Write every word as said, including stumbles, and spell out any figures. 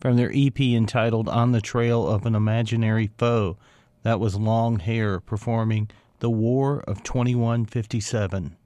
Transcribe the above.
from their E P entitled On the Trail of an Imaginary Foe. That was Long Hair performing The War of twenty-one fifty-seven.